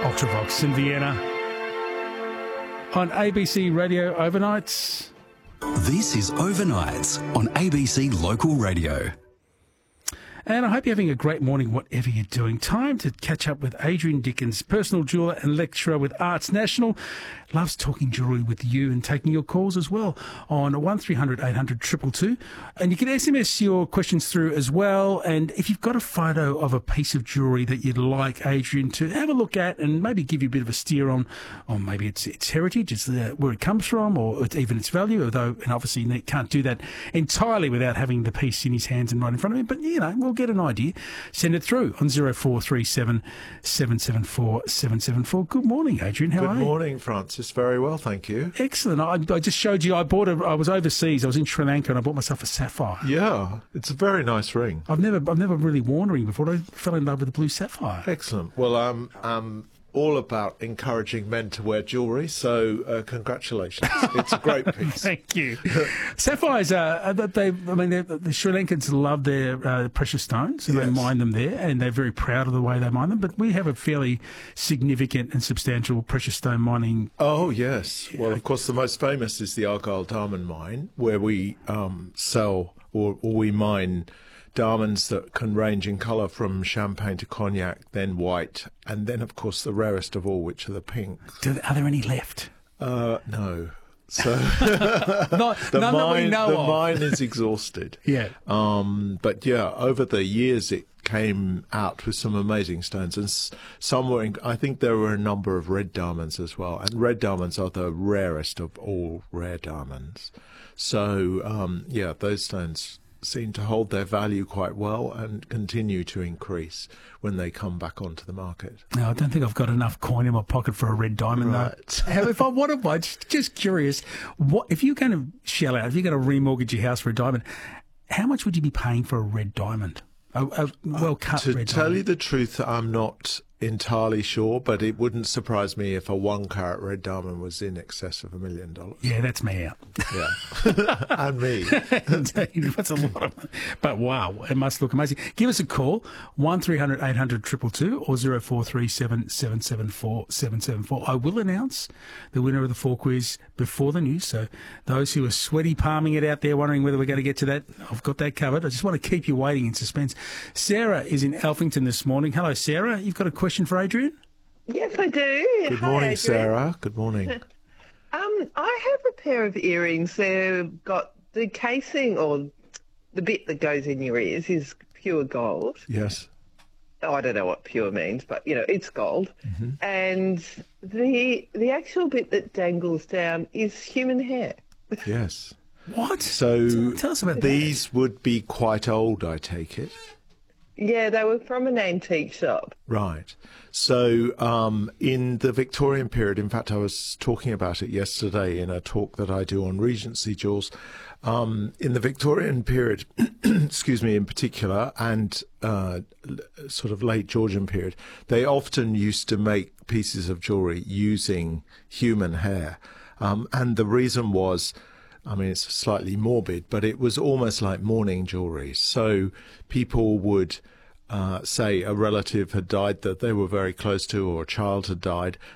Ultravox in Vienna on ABC Radio Overnights. This is Overnights on ABC Local Radio. And I hope you're having a great morning, whatever you're doing. Time to catch up with Adrian Dickens, personal jeweller and lecturer with Arts National. Loves talking jewellery with you and taking your calls as well on 1300 800 222. And you can SMS your questions through as well. And if you've got a photo of a piece of jewellery that you'd like Adrian to have a look at and maybe give you a bit of a steer on, or maybe it's heritage, it's where it comes from, or it's even its value, although, and obviously you can't do that entirely without having the piece in his hands and right in front of him. But, you know, we'll get an idea. Send it through on 0437 774 774. Good morning, Adrian. How are you? Good morning, Francis. Very well, thank you. Excellent. I just showed you, I was overseas. I was in Sri Lanka and I bought myself a sapphire. Yeah, it's a very nice ring. I've never really worn a ring before. I fell in love with the blue sapphire. Excellent. Well, I'm all about encouraging men to wear jewellery, so congratulations. It's a great piece. Thank you. Sapphires, the Sri Lankans love their precious stones, and Yes. they mine them there, and they're very proud of the way they mine them. But we have a fairly significant and substantial precious stone mining. Oh, yes. Well, of course, the most famous is the Argyle Diamond Mine, where we sell or we mine diamonds that can range in colour from champagne to cognac, then white, and then, of course, the rarest of all, which are the pink. Are there any left? No. So None that we know the of. mine is exhausted. Yeah. But yeah, over the years it came out with some amazing stones, and some were. I think there were a number of red diamonds as well, and red diamonds are the rarest of all rare diamonds. So yeah, those stones seem to hold their value quite well and continue to increase when they come back onto the market. No, I don't think I've got enough coin in my pocket for a red diamond, Right. though. If I wanted one, just curious, if you're going to shell out, if you're going to remortgage your house for a diamond, how much would you be paying for a red diamond? A well-cut red diamond? To tell you the truth, I'm not entirely sure, but it wouldn't surprise me if a 1-carat red diamond was in excess of $1 million. Yeah, that's me out. Yeah. And me. Indeed, that's a lot of money. But wow, it must look amazing. Give us a call, 1300 800 222 or 0437 774 774. I will announce the winner of the 4 quiz before the news, so those who are sweaty palming it out there wondering whether we're going to get to that, I've got that covered. I just want to keep you waiting in suspense. Sarah is in Alphington this morning. Hello, Sarah. You've got a question for Adrian? Yes, I do. Good Hi, morning, Adrian. Sarah. Good morning. I have a pair of earrings. They've got the casing, or the bit that goes in your ears, is pure gold. Yes. Oh, I don't know what pure means, but, you know, it's gold. Mm-hmm. And the actual bit that dangles down is human hair. Yes. What? So Tell us about that. these would be quite old, I take it. Yeah, they were from an antique shop. Right. So in the Victorian period, in fact, I was talking about it yesterday in a talk that I do on Regency jewels. In the Victorian period, excuse me, in particular, and sort of late Georgian period, they often used to make pieces of jewellery using human hair. And the reason was, I mean, it's slightly morbid, but it was almost like mourning jewellery. So people would say a relative had died that they were very close to, or a child had died.